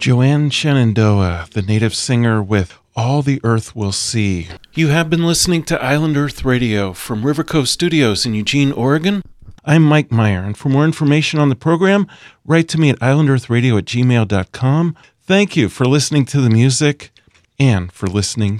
Joanne Shenandoah, the native singer with All the Earth Will See. You have been listening to Island Earth Radio from River Coast Studios in Eugene, Oregon. I'm Mike Meyer, and for more information on the program, write to me at islandearthradio@gmail.com. Thank you for listening to the music and for listening